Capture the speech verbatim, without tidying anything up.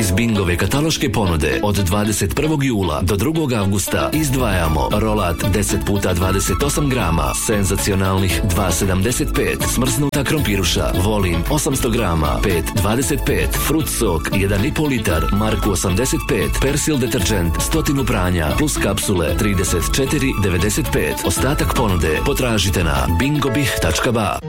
Iz Bingove kataloške ponude od dvadeset prvog jula do drugog avgusta izdvajamo rolat deset puta dvadeset osam grama, senzacionalnih dva sedamdeset pet, smrznuta krompiruša, Volin osamsto grama, pet dvadeset pet, Fruit sok jedan i po litar, Marku osamdeset pet, Persil deterđent stotinu pranja, plus kapsule trideset četiri devedeset pet. Ostatak ponude potražite na bingobih tačka ba.